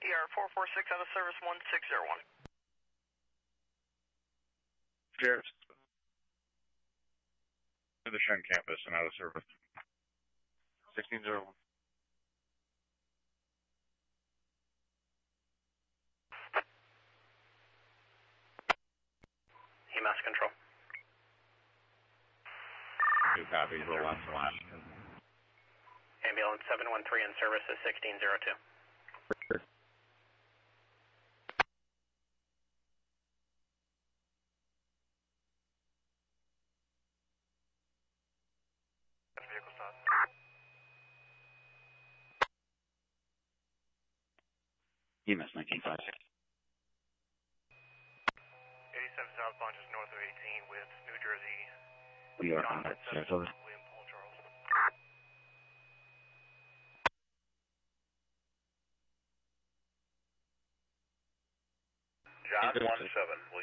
ER 446 out of service 1601. Sheriff. To the Shen campus and out of service. 1601. EMS control. Two copies, roll on flash. Ambulance 713 in service is 1602. Vehicle stop. EMS 1956. 87 southbound just north of 18 with New Jersey. We are on that circle. William Paul Charles. John 17,